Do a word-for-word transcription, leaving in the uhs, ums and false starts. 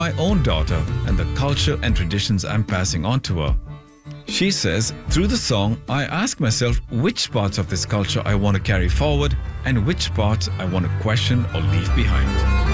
my own daughter and the culture and traditions I'm passing on to her. She says, through the song, I ask myself which parts of this culture I want to carry forward and which parts I want to question or leave behind.